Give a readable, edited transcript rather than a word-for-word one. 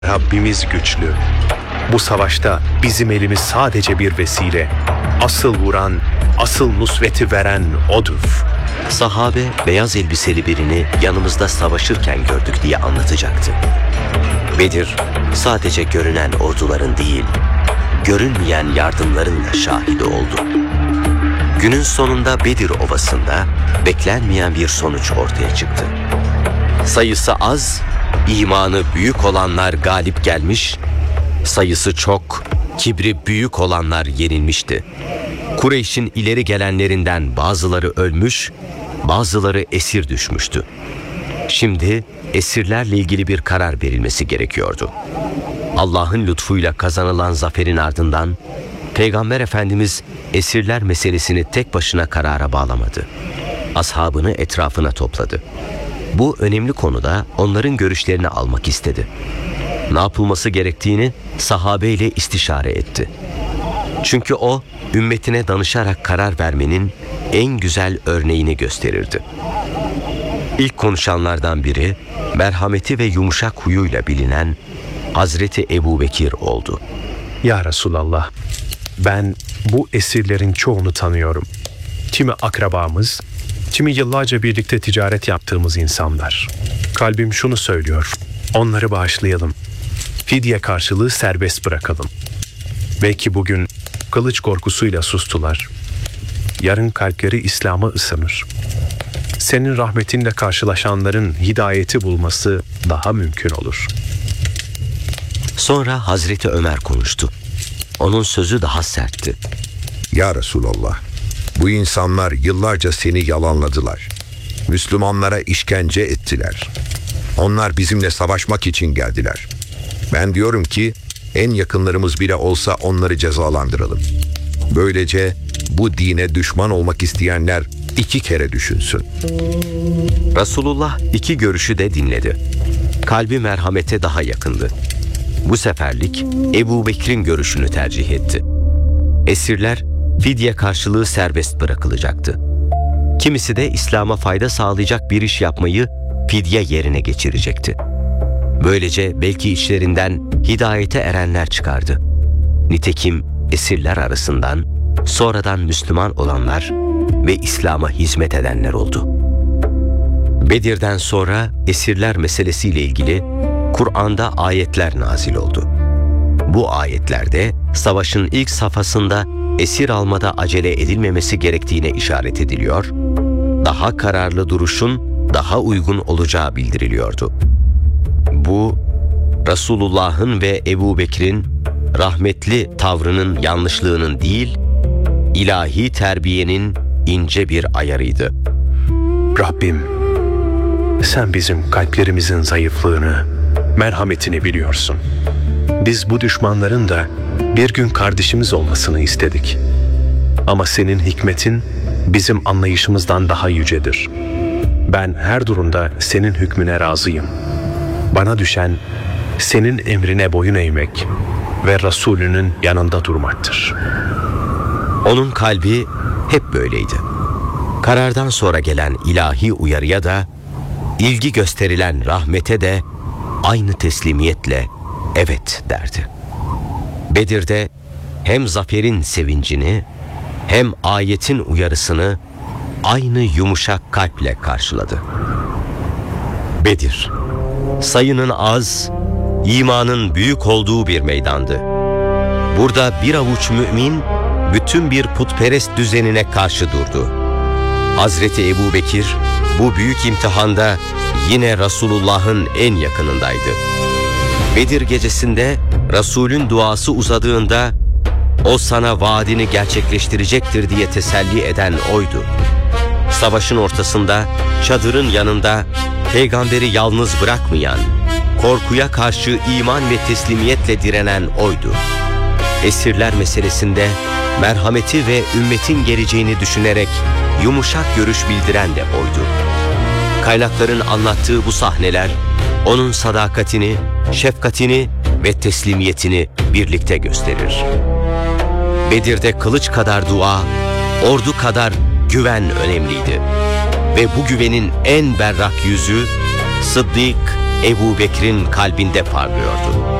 Rabbimiz güçlü. Bu savaşta bizim elimiz sadece bir vesile. Asıl vuran, asıl nusreti veren O'dur. Sahabe beyaz elbiseli birini yanımızda savaşırken gördük diye anlatacaktı. Bedir sadece görünen orduların değil, görünmeyen yardımların da şahidi oldu. Günün sonunda Bedir Ovası'nda beklenmeyen bir sonuç ortaya çıktı. Sayısı az, imanı büyük olanlar galip gelmiş, sayısı çok, kibri büyük olanlar yenilmişti. Kureyş'in ileri gelenlerinden bazıları ölmüş, bazıları esir düşmüştü. Şimdi esirlerle ilgili bir karar verilmesi gerekiyordu. Allah'ın lütfuyla kazanılan zaferin ardından Peygamber Efendimiz esirler meselesini tek başına karara bağlamadı. Ashabını etrafına topladı. Bu önemli konuda onların görüşlerini almak istedi. Ne yapılması gerektiğini sahabeyle istişare etti. Çünkü o, ümmetine danışarak karar vermenin en güzel örneğini gösterirdi. İlk konuşanlardan biri, merhameti ve yumuşak huyuyla bilinen Hazreti Ebubekir oldu. Ya Resulallah, ben bu esirlerin çoğunu tanıyorum. Kimi akrabamız, kimi yıllarca birlikte ticaret yaptığımız insanlar. Kalbim şunu söylüyor, onları bağışlayalım. Fidye karşılığı serbest bırakalım. Belki bugün kılıç korkusuyla sustular. Yarın kalpleri İslam'a ısınır. Senin rahmetinle karşılaşanların hidayeti bulması daha mümkün olur. Sonra Hazreti Ömer konuştu. Onun sözü daha sertti. Ya Resulallah, bu insanlar yıllarca seni yalanladılar. Müslümanlara işkence ettiler. Onlar bizimle savaşmak için geldiler. Ben diyorum ki en yakınlarımız bile olsa onları cezalandıralım. Böylece bu dine düşman olmak isteyenler 2 kere düşünsün. Resulullah 2 görüşü de dinledi. Kalbi merhamete daha yakındı. Bu seferlik Ebubekir'in görüşünü tercih etti. Esirler fidye karşılığı serbest bırakılacaktı. Kimisi de İslam'a fayda sağlayacak bir iş yapmayı fidye yerine geçirecekti. Böylece belki içlerinden hidayete erenler çıkardı. Nitekim esirler arasından sonradan Müslüman olanlar ve İslam'a hizmet edenler oldu. Bedir'den sonra esirler meselesiyle ilgili Kur'an'da ayetler nazil oldu. Bu ayetlerde savaşın ilk safhasında esir almada acele edilmemesi gerektiğine işaret ediliyor, daha kararlı duruşun daha uygun olacağı bildiriliyordu. Bu, Resulullah'ın ve Ebubekir'in rahmetli tavrının yanlışlığının değil, ilahi terbiyenin ince bir ayarıydı. Rabbim, sen bizim kalplerimizin zayıflığını, merhametini biliyorsun. Biz bu düşmanların da bir gün kardeşimiz olmasını istedik. Ama senin hikmetin bizim anlayışımızdan daha yücedir. Ben her durumda senin hükmüne razıyım. Bana düşen senin emrine boyun eğmek ve Resulünün yanında durmaktır. Onun kalbi hep böyleydi. Karardan sonra gelen ilahi uyarıya da, ilgi gösterilen rahmete de aynı teslimiyetle evet derdi. Bedir'de hem zaferin sevincini hem ayetin uyarısını aynı yumuşak kalple karşıladı. Bedir, sayının az, imanın büyük olduğu bir meydandı. Burada bir avuç mümin bütün bir putperest düzenine karşı durdu. Hazreti Ebubekir bu büyük imtihanda yine Resulullah'ın en yakınındaydı. Bedir gecesinde Resulün duası uzadığında o sana vaadini gerçekleştirecektir diye teselli eden oydu. Savaşın ortasında çadırın yanında peygamberi yalnız bırakmayan, korkuya karşı iman ve teslimiyetle direnen oydu. Esirler meselesinde merhameti ve ümmetin geleceğini düşünerek yumuşak görüş bildiren de oydu. Kaynakların anlattığı bu sahneler onun sadakatini, şefkatini ve teslimiyetini birlikte gösterir. Bedir'de kılıç kadar dua, ordu kadar güven önemliydi. Ve bu güvenin en berrak yüzü Sıddık Ebu Bekir'in kalbinde parlıyordu.